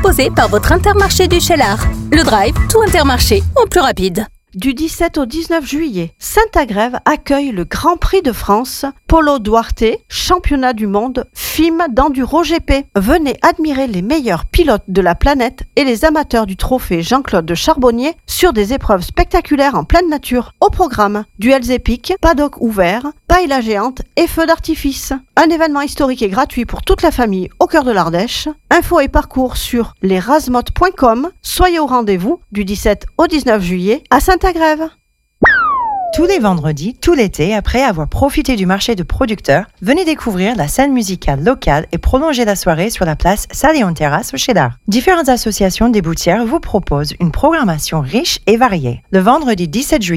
proposé par votre Intermarché du Cheylard. Le Drive, tout Intermarché en plus rapide. Du 17 au 19 juillet, Saint-Agrève accueille le Grand Prix de France, Polo Duarte, championnat du monde, FIM d'Enduro GP. Venez admirer les meilleurs pilotes de la planète et les amateurs du trophée Jean-Claude de Charbonnier sur des épreuves spectaculaires en pleine nature. Au programme, duels épiques, paddock ouvert, paella géante et feux d'artifice. Un événement historique et gratuit pour toute la famille au cœur de l'Ardèche. Infos et parcours sur lesrazmottes.com. Soyez au rendez-vous du 17 au 19 juillet à Saint-Agrève. Tous les vendredis, tout l'été, après avoir profité du marché de producteurs, venez découvrir la scène musicale locale et prolonger la soirée sur la place Saléon Terrasse au Cheylard. Différentes associations déboutières vous proposent une programmation riche et variée. Le vendredi 17 juillet,